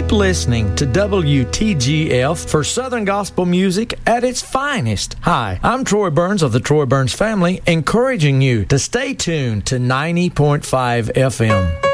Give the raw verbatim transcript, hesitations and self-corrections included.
keep listening to W T G F for Southern Gospel music at its finest. Hi, I'm Troy Burns of the Troy Burns family, encouraging you to stay tuned to ninety point five F M.